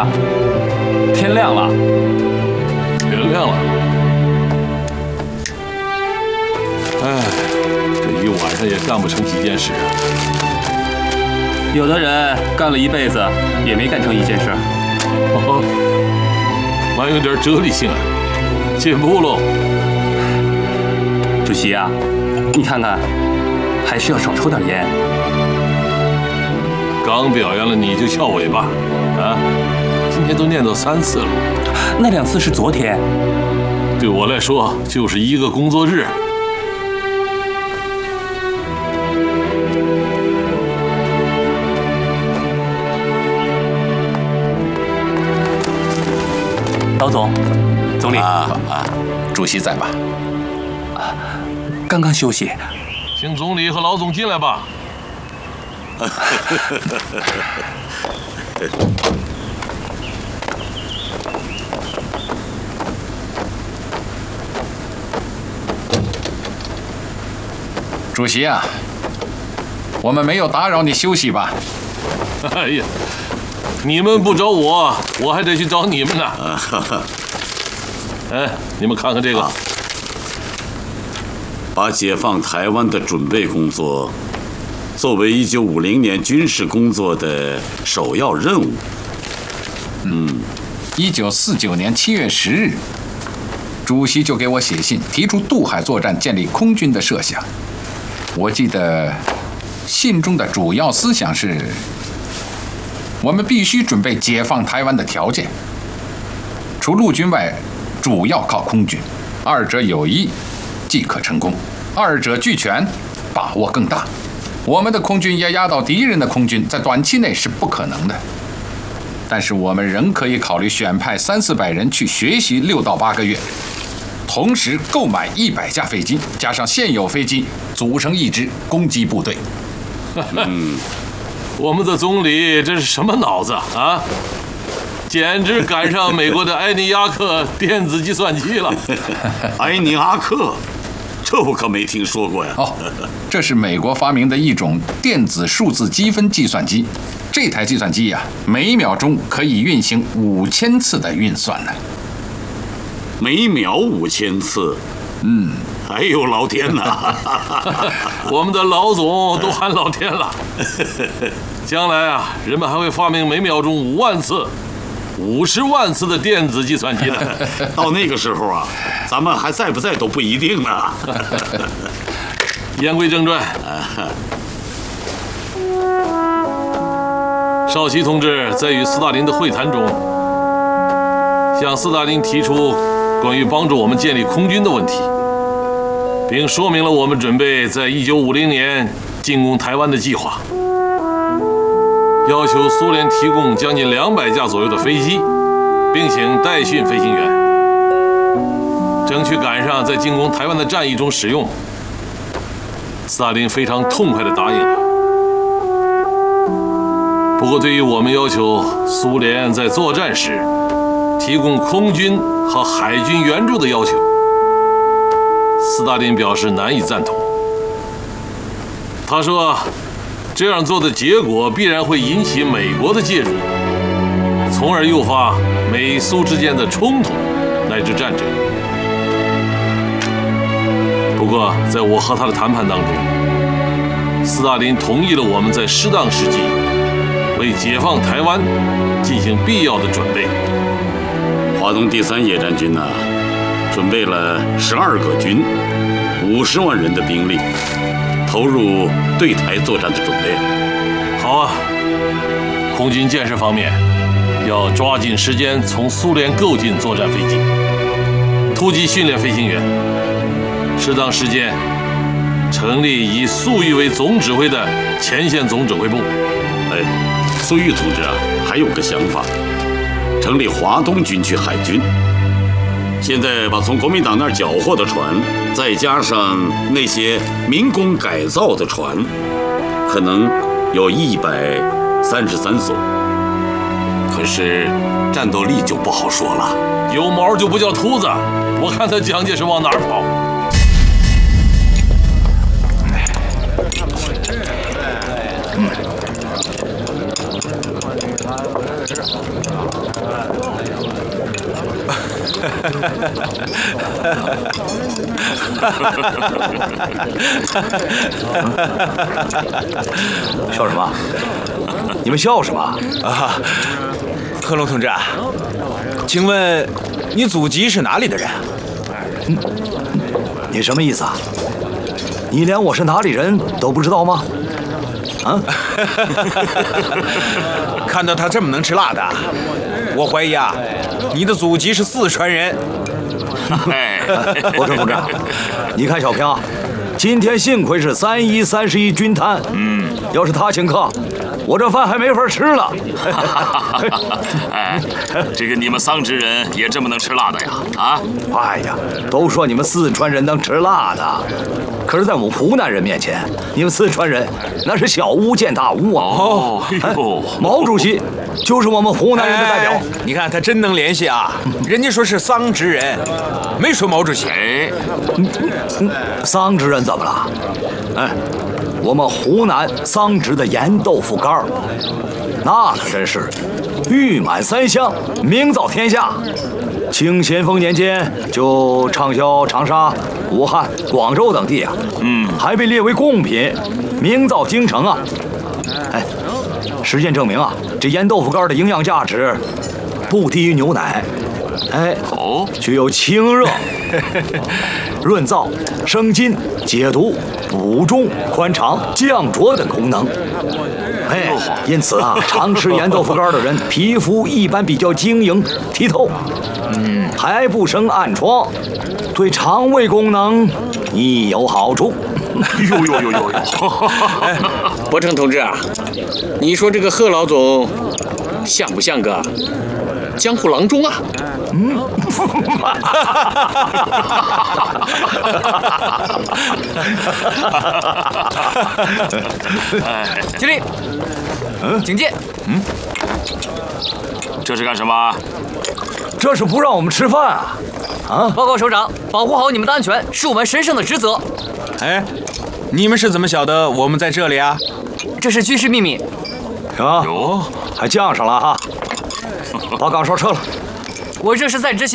啊，天亮了。 天亮了。哎，这一晚上也干不成几件事啊。 有的人干了一辈子也没干成一件事。 哦，蛮有点哲理性啊，进步喽。 主席啊，你看看，还是要少抽点烟。 刚表扬了你就翘尾巴，啊？今天都念叨3次了。 那2次是昨天。 对我来说就是一个工作日。 老总，总理主席在吧？ 刚刚休息。 请总理和老总进来吧。 主席啊，我们没有打扰你休息吧？ 哎呀，你们不找我，我还得去找你们呢。哎，你们看看这个， 把解放台湾的准备工作作为1950年军事工作的首要任务。 1949年7月10日，主席就给我写信，提出渡海作战建立空军的设想。我记得信中的主要思想是，我们必须准备解放台湾的条件，除陆军外，主要靠空军，二者有一即可成功，二者俱全，把握更大。我们的空军要压倒敌人的空军，在短期内是不可能的。但是我们仍可以考虑选派300-400人去学习6到8个月，同时购买100架飞机，加上现有飞机，组成一支攻击部队。 我们的总理这是什么脑子啊？简直赶上美国的埃尼亚克电子计算机了。 埃尼亚克，这我可没听说过呀。 这是美国发明的一种电子数字积分计算机。这台计算机呀，每秒钟可以运行5000次的运算呢。 每秒5000次。哎呦老天哪！ 我们的老总都喊老天了。将来啊，人们还会发明每秒钟5万次、50万次的电子计算机呢。 到那个时候啊，咱们还在不在都不一定呢。 言归正传，少奇同志在与斯大林的会谈中，向斯大林提出关于帮助我们建立空军的问题，并说明了我们准备在1950年进攻台湾的计划，要求苏联提供将近200架左右的飞机，并请代训飞行员，争取赶上在进攻台湾的战役中使用。斯大林非常痛快地答应了。不过，对于我们要求苏联在作战时提供空军和海军援助的要求，斯大林表示难以赞同。他说，这样做的结果必然会引起美国的介入，从而诱发美苏之间的冲突乃至战争。不过，在我和他的谈判当中，斯大林同意了我们在适当时机为解放台湾进行必要的准备。 华东第3野战军呢，准备了12个军，50万人的兵力，投入对台作战的准备。 好啊，空军建设方面要抓紧时间从苏联购进作战飞机，突击训练飞行员，适当时间成立以粟裕为总指挥的前线总指挥部。粟裕同志啊，还有个想法，成立华东军区海军。现在把从国民党那儿缴获的船，再加上那些民工改造的船，可能有133艘。可是战斗力就不好说了。有毛就不叫秃子，我看他蒋介石往哪儿跑。 笑什么？你们笑什么？ 啊，贺龙同志啊，请问你祖籍是哪里的人？ 你什么意思啊？你连我是哪里人都不知道吗？啊？ 看到他这么能吃辣的，我怀疑啊，你的祖籍是四川人。 伯承同志，你看小平，今天幸亏是3·1·31军探，要是他请客，我这饭还没法吃了。 哎，这个你们桑植人也这么能吃辣的呀？啊？ 哎呀，都说你们四川人能吃辣的，可是在我们湖南人面前，你们四川人那是小巫见大巫啊！ 哦，哎呦， 毛主席就是我们湖南人的代表。 你看他真能联系啊！人家说是桑植人，没说毛主席。 哎， 桑植人怎么了？哎，我们湖南桑植的盐豆腐干儿，那可真是誉满三乡，名噪天下。清咸丰年间就畅销长沙、武汉、广州等地啊，还被列为贡品，名噪京城啊。哎，实践证明啊，这盐豆腐干的营养价值不低于牛奶。哎，具有清热、润燥、生津、解毒、补中、宽肠、降浊等功能。哎，因此啊，常吃盐豆腐干的人，皮肤一般比较晶莹剔透，还不生暗疮，对肠胃功能亦有好处。 呦！ 伯承同志啊，你说这个贺老总像不像个江湖郎中啊？ 经理，请进。 这是干什么？ 这是不让我们吃饭啊！啊！ 报告首长，保护好你们的安全是我们神圣的职责。 哎，你们是怎么晓得我们在这里啊？ 这是军事秘密。 行，还犟上了哈！把岗哨撤了。 我这是在执行